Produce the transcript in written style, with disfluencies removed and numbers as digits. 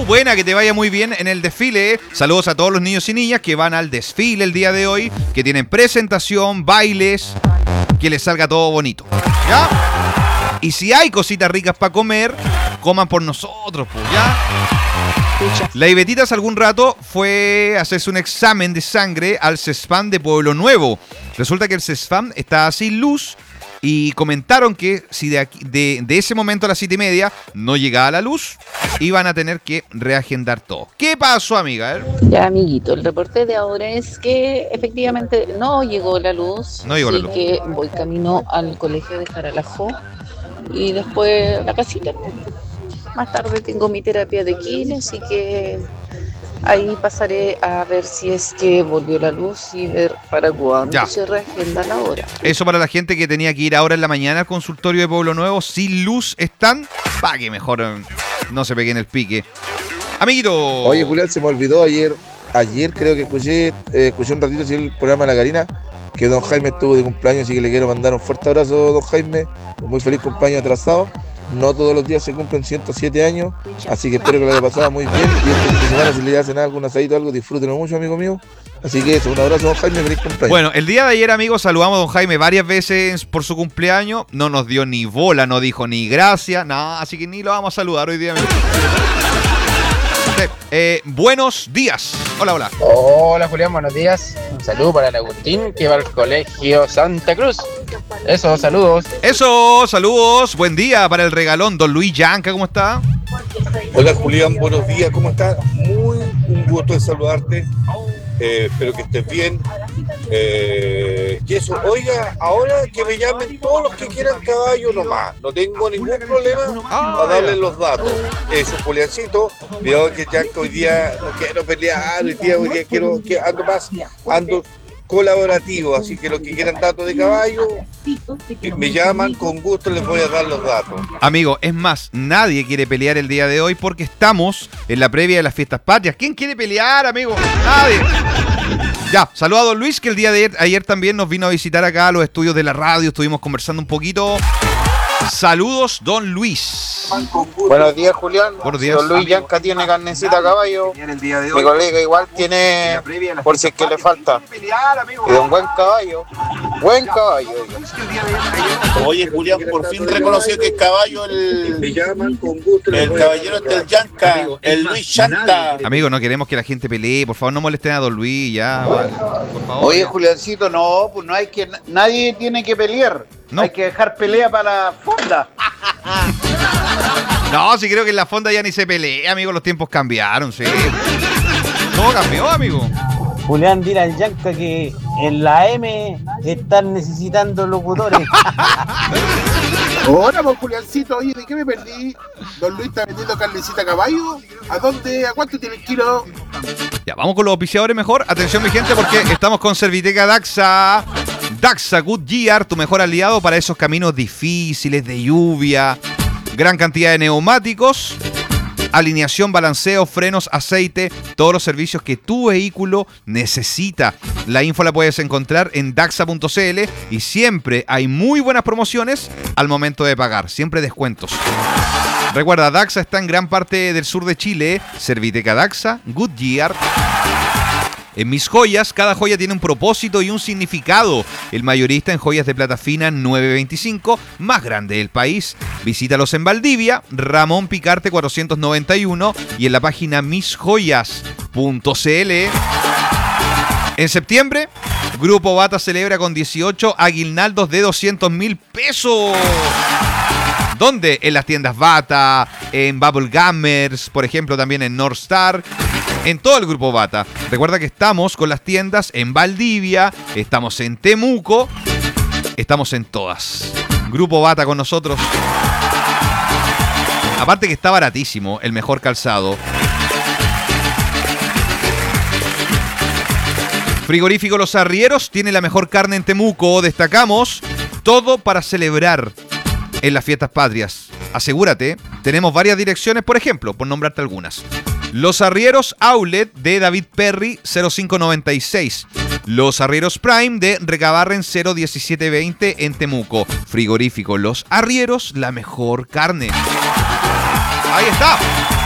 Manu, buena, que te vaya muy bien en el desfile. Saludos a todos los niños y niñas que van al desfile el día de hoy, que tienen presentación, bailes, que les salga todo bonito. ¿Ya? Y si hay cositas ricas para comer, coman por nosotros, pues, ¿ya? La Ivetitas algún rato fue a hacerse un examen de sangre al CESFAM de Pueblo Nuevo. Resulta que el CESFAM está sin luz y comentaron que si de ese momento a las 7:30 no llegaba la luz, iban a tener que reagendar todo. ¿Qué pasó, amiga? Ya, amiguito, el reporte de ahora es que efectivamente no llegó la luz. No llegó la así luz. que voy camino al colegio de Jaralajo y después a la casita. Más tarde tengo mi terapia de kine, así que ahí pasaré a ver si es que volvió la luz y ver para cuándo Ya. se reagenda la hora. Eso para la gente que tenía que ir ahora en la mañana al consultorio de Pueblo Nuevo, sin luz están, para que mejor no se peguen el pique. Amiguito. Oye, Julián, se me olvidó ayer creo que escuché un ratito el programa de la Karina, que don Jaime estuvo de cumpleaños, así que le quiero mandar un fuerte abrazo, don Jaime. Muy feliz cumpleaños atrasado. No todos los días se cumplen 107 años, así que espero que lo haya pasado muy bien. Y este fin de semana, si le hacen algún asadito o algo, disfrútenlo mucho, amigo mío. Así que eso, un abrazo, don Jaime, feliz cumpleaños. Bueno, el día de ayer, amigos, saludamos a don Jaime varias veces por su cumpleaños. No nos dio ni bola, no dijo ni gracias, nada, así que ni lo vamos a saludar hoy día, amigos. Buenos días. Hola, hola. Hola Julián, buenos días. Un saludo para el Agustín que va al colegio Santa Cruz. Eso, saludos. Eso, saludos. Buen día para el regalón. Don Luis Yanca, ¿cómo está? Hola Julián, buenos días, ¿cómo estás? Muy un gusto de saludarte. Espero que estés bien. Y eso, oiga, ahora que me llamen todos los que quieran caballo nomás. No tengo ningún problema a darles los datos. Eso, Juliancito. Cuidado que ya hoy día no quiero pelear, hoy día quiero que ando colaborativo, así que los que quieran datos de caballo me llaman, con gusto les voy a dar los datos. Amigo, es más, nadie quiere pelear el día de hoy porque estamos en la previa de las fiestas patrias. ¿Quién quiere pelear, amigo? Nadie. Ya, saludo a don Luis, que el día de ayer también nos vino a visitar acá a los estudios de la radio. Estuvimos conversando un poquito. Saludos, don Luis. Buenos días, Julián. Buenos días. Don Luis Yanca tiene carnecita a caballo. Mi colega igual tiene, por si es que le falta. Y de un buen caballo. Buen caballo. Oye, Julián, por fin reconoció que es caballo el caballero del Yanca, el Luis Yanca. Amigo, no queremos que la gente pelee. Por favor, no molesten a don Luis, ya. Vale. Por favor. Oye, Juliancito, no, pues no hay que, nadie tiene que pelear. No. Hay que dejar pelea para la fonda. No, sí creo que en la fonda ya ni se pelea, amigo. Los tiempos cambiaron, sí. Todo cambió, amigo. Julián, dile al Yanca que en la M están necesitando locutores. Hola, pues Juliancito, oye, ¿de qué me perdí? Don Luis está vendiendo carnecita a caballo. ¿A dónde? ¿A cuánto tiene el kilo? Ya, vamos con los auspiciadores mejor. Atención, mi gente, porque estamos con Serviteca Daxa. Daxa Goodyear, tu mejor aliado para esos caminos difíciles de lluvia. Gran cantidad de neumáticos, alineación, balanceo, frenos, aceite, todos los servicios que tu vehículo necesita. La info la puedes encontrar en daxa.cl y siempre hay muy buenas promociones al momento de pagar, siempre descuentos. Recuerda, Daxa está en gran parte del sur de Chile. Serviteca Daxa, Goodyear. En Mis Joyas, cada joya tiene un propósito y un significado. El mayorista en joyas de plata fina 925, más grande del país. Visítalos en Valdivia, Ramón Picarte 491 y en la página misjoyas.cl. En septiembre, Grupo Bata celebra con 18 aguinaldos de 200.000 pesos. ¿Dónde? En las tiendas Bata, en Bubble Gummers, por ejemplo, también en North Star, en todo el Grupo Bata. Recuerda que estamos con las tiendas en Valdivia, estamos en Temuco, estamos en todas. Grupo Bata con nosotros. Aparte que está baratísimo, el mejor calzado. Frigorífico Los Arrieros tiene la mejor carne en Temuco. Destacamos todo para celebrar en las fiestas patrias. Asegúrate, tenemos varias direcciones, por ejemplo, por nombrarte algunas. Los Arrieros Outlet de David Perry 0596. Los Arrieros Prime de Recabarren 01720 en Temuco. Frigorífico Los Arrieros, la mejor carne. Ahí está.